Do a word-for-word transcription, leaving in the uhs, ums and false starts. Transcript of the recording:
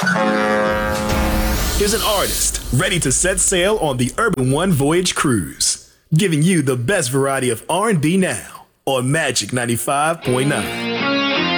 Here's an artist ready to set sail on the Urban One Voyage Cruise, giving you the best variety of R and B now on Magic ninety-five point nine.